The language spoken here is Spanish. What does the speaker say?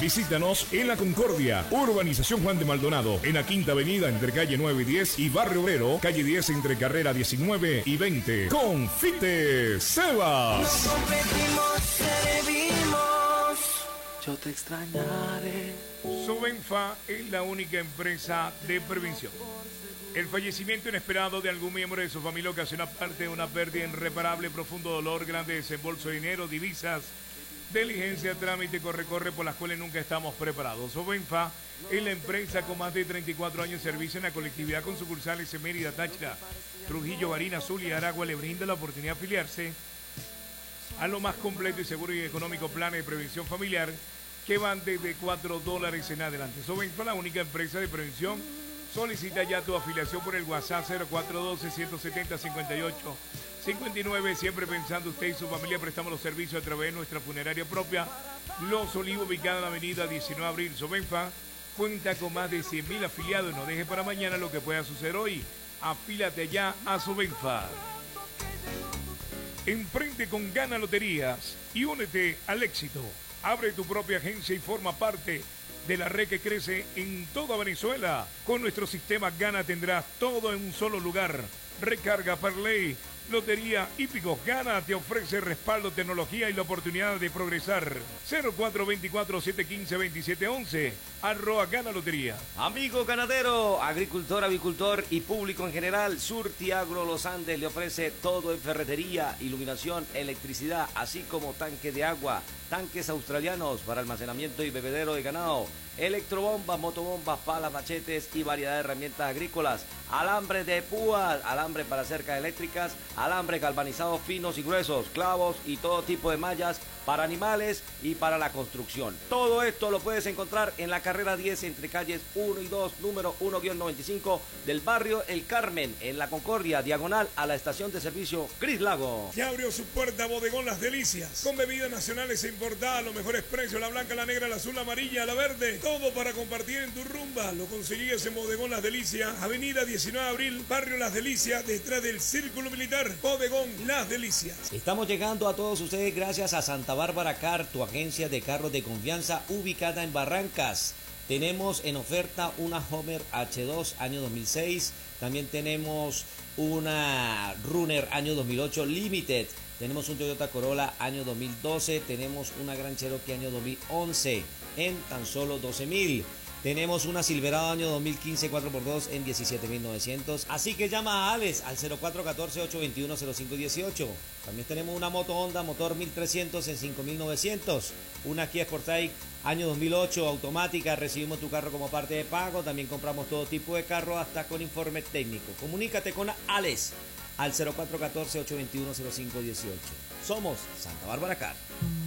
Visítanos en La Concordia, Urbanización Juan de Maldonado, en la Quinta Avenida entre calle 9 y 10 y Barrio Obrero, calle 10 entre carrera 19 y 20. Confite Sebas. Nos competimos, servimos. Yo te extrañaré. Sobenfa es la única empresa de prevención. El fallecimiento inesperado de algún miembro de su familia ocasiona parte de una pérdida irreparable, profundo dolor, grande desembolso de dinero, divisas, diligencia, trámite, corre por las cuales nunca estamos preparados. Sobenfa es la empresa con más de 34 años de servicio en la colectividad con sucursales en Mérida, Táchira, Trujillo, Barinas, Zulia y Aragua. Le brinda la oportunidad de afiliarse a lo más completo y seguro y económico planes de prevención familiar que van desde $4 en adelante. Sobenfa, la única empresa de prevención. Solicita ya tu afiliación por el WhatsApp 0412-170-58-59. Siempre pensando usted y su familia, prestamos los servicios a través de nuestra funeraria propia, Los Olivos, ubicada en la avenida 19 de abril. Sobenfa cuenta con más de 100.000 afiliados. No deje para mañana lo que pueda suceder hoy. Afílate ya a Sobenfa. Emprende con Gana Loterías y únete al éxito. Abre tu propia agencia y forma parte de la red que crece en toda Venezuela. Con nuestro sistema Gana tendrás todo en un solo lugar. Recarga, parlay, lotería, hípicos. Gana te ofrece respaldo, tecnología y la oportunidad de progresar. 0424-715-2711. @Gana Lotería. Amigo ganadero, agricultor, avicultor y público en general, Surtiagro Los Andes le ofrece todo en ferretería, iluminación, electricidad, así como tanque de agua, tanques australianos para almacenamiento y bebedero de ganado, electrobombas, motobombas, palas, machetes y variedad de herramientas agrícolas, alambre de púas, alambre para cercas eléctricas, alambre galvanizado finos y gruesos, clavos y todo tipo de mallas para animales y para la construcción. Todo esto lo puedes encontrar en la carrera 10 entre calles 1 y 2, número 1-95 del barrio El Carmen, en La Concordia, diagonal a la estación de servicio Cris Lago. Ya abrió su puerta Bodegón Las Delicias, con bebidas nacionales e importadas a los mejores precios, la blanca, la negra, la azul, la amarilla, la verde, todo para compartir en tu rumba. Lo conseguías en Bodegón Las Delicias, avenida 19 de abril, barrio Las Delicias, detrás del Círculo Militar. Bodegón Las Delicias. Estamos llegando a todos ustedes gracias a Santa Bárbara Car, tu agencia de carros de confianza ubicada en Barrancas. Tenemos en oferta una Homer H2 año 2006, también tenemos una Runner año 2008 Limited, tenemos un Toyota Corolla año 2012, tenemos una Gran Cherokee año 2011 en tan solo 12.000. Tenemos una Silverado año 2015 4x2 en 17.900. Así que llama a Alex al 0414-821-0518. También tenemos una moto Honda motor 1300 en 5.900. Una Kia Sportage año 2008 automática. Recibimos tu carro como parte de pago. También compramos todo tipo de carro hasta con informe técnico. Comunícate con Alex al 0414-821-0518. Somos Santa Bárbara Car.